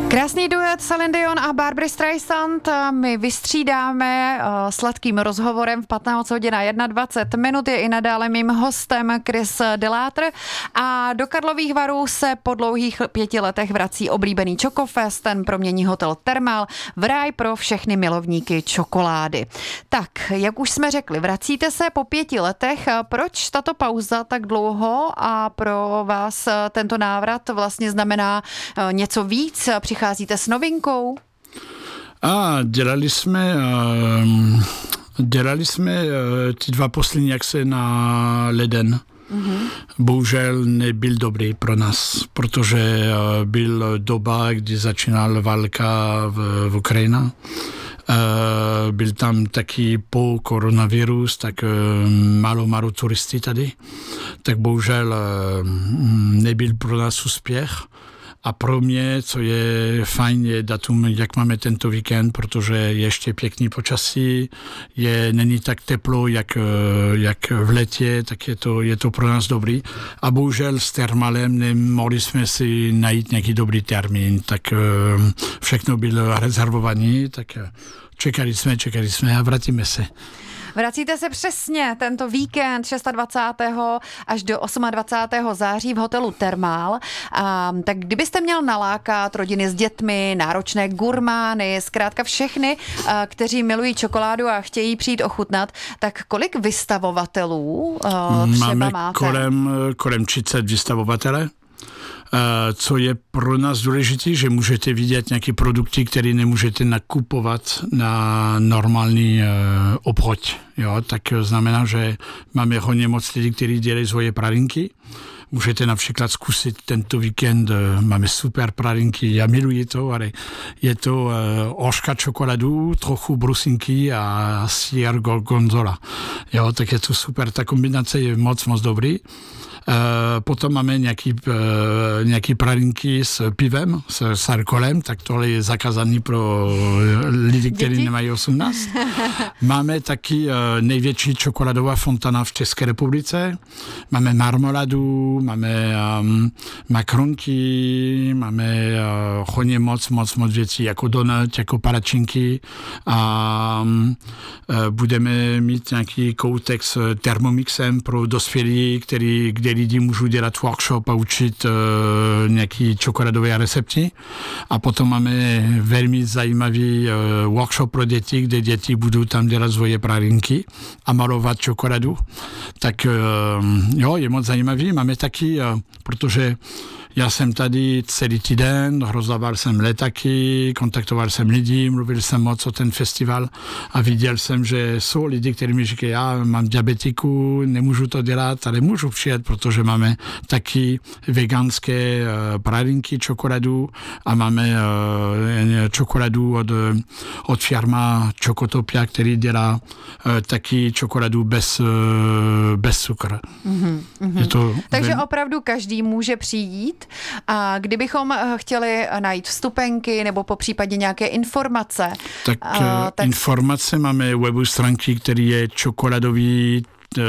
Krásný duet Celine Dion a Barbry Streisand. My vystřídáme sladkým rozhovorem v 15 hodin a 21 minut. Je i nadále mým hostem Chris Delattre a do Karlových Varů se po dlouhých 5 letech vrací oblíbený Chocofest. Ten promění hotel Thermal v ráj pro všechny milovníky čokolády. Tak, jak už jsme řekli, vracíte se po 5 letech. Proč tato pauza tak dlouho a pro vás tento návrat vlastně znamená něco víc? Přicházíte s novinkou? Dělali jsme ty 2 poslední akce na leden. Bohužel nebyl dobrý pro nás, protože byl doba, kdy začínala válka v Ukrajině. Byl tam taky po koronavirus, tak málo turisty tady. Tak bohužel nebyl pro nás úspěch. A pro mě, co je fajn, je datum, jak máme tento víkend, protože je ještě pěkný počasí, není tak teplo, jak v letě, tak je to pro nás dobrý. A bohužel s Thermalem nemohli jsme si najít nějaký dobrý termín, tak všechno bylo rezervované, tak čekali jsme a vrátíme se. Vracíte se přesně tento víkend 26. až do 28. září v hotelu Thermal. Tak kdybyste měl nalákat rodiny s dětmi, náročné gurmány, zkrátka všechny, kteří milují čokoládu a chtějí přijít ochutnat, tak kolik vystavovatelů třeba máte? Kolem 30 vystavovatelů. Co je pro nás důležité, že můžete vidět nějaké produkty, které nemůžete nakupovat na normální obchod. Jo? Tak znamená, že máme hodně moc lidí, kteří dělají svoje pralinky. Můžete například zkusit tento víkend, máme super pralinky, já miluji to, ale je to ořka čokoládu, trochu brusinky a sír gorgonzola. Jo, tak je to super, ta kombinace je moc dobrý. Potom máme nějaký pralinky s pivem, s alkoholem, tak tohle je zakázaný pro lidi, kteří nemají 18. Máme taky největší čokoládová fontana v České republice. Máme marmoládu, máme makronky, máme hodně moc věcí, jako donut, jako palačinky a budeme mít nějaký koutek s Thermomixem pro dospělí, kde lidi můžou dělat workshop a učit nějaký čokoládové recepty. A potom máme velmi zajímavý workshop pro děti, kde děti budou tam dělat svoje pralinky a malovat čokoládu. Tak jo, je moc zajímavý. Máme taky, protože já jsem tady celý týden, rozdával jsem letáky, kontaktoval jsem lidi, mluvil jsem moc o ten festival a viděl jsem, že jsou lidi, kteří mi říkají, já mám diabetiku, nemůžu to dělat, ale můžu přijet, protože máme taky veganské pralinky čokoládu a máme čokoládu od firma Chocotopia, který dělá taky čokoládu bez cukru. Takže opravdu každý může přijít. A kdybychom chtěli najít vstupenky nebo popřípadě nějaké informace? Tak informace máme webové stránky, který je čokoládový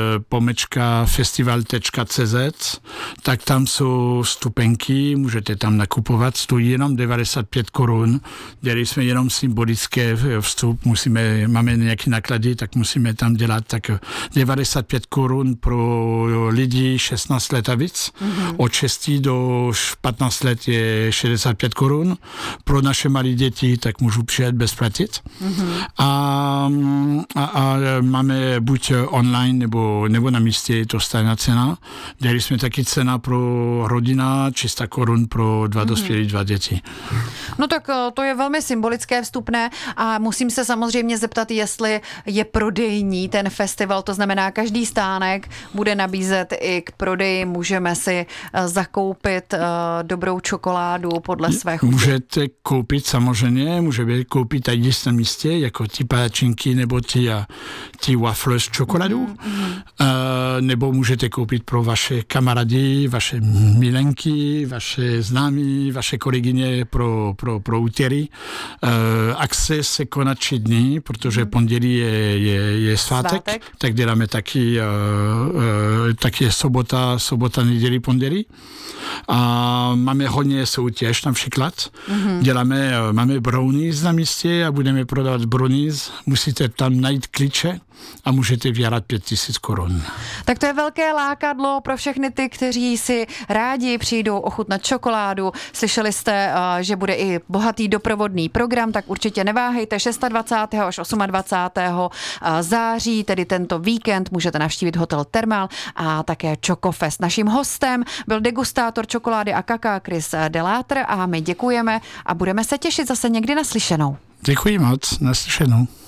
festival.cz, tak tam jsou vstupenky, můžete tam nakupovat, stojí jenom 95 korun, dělali jsme jenom symbolické vstup, máme nějaké náklady, tak musíme tam dělat tak 95 korun pro lidi 16 let a víc, od 6 do 15 let je 65 korun, pro naše malé děti tak můžu přijet bez platit. A máme buď online nebo na místě, je to stejná cena. Dělali jsme taky cena pro rodina, 300 korun pro 2 dospělí, 2 děti. No tak to je velmi symbolické vstupné a musím se samozřejmě zeptat, jestli je prodejní ten festival, to znamená každý stánek bude nabízet i k prodeji, můžeme si zakoupit dobrou čokoládu podle své chuti. Můžete koupit samozřejmě, můžete koupit i na místě, jako ty palačinky nebo ty waffle s čokoládou. nebo můžete koupit pro vaše kamarády, vaše milenky, vaše známí, vaše kolegyně pro úterý. Akce se koná 3 dny, protože pondělí je svátek, tak děláme taky je sobota, neděli, pondělí. A máme hodně soutěž například. Máme brownies na místě a budeme prodávat brownies. Musíte tam najít klíče a můžete vyhrát 5000 korun. Tak to je velké lákadlo pro všechny ty, kteří si rádi přijdou ochutnat čokoládu. Slyšeli jste, že bude i bohatý doprovodný program, tak určitě neváhejte. 26. až 28. září, tedy tento víkend, můžete navštívit hotel Thermal a také Chocofest. Naším hostem byl degustátor čokolády a kaká Chris Delattre a my děkujeme a budeme se těšit zase někdy naslyšenou. Děkuji moc, naslyšenou.